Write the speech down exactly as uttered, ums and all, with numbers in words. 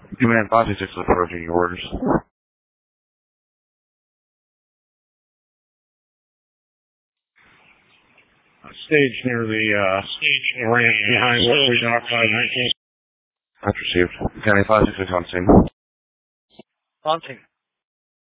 Command five six six is approaching your orders. Stage near the, uh, stage ramp behind Rotary Dock five nineteen. That's received. Command five six six on scene. On scene.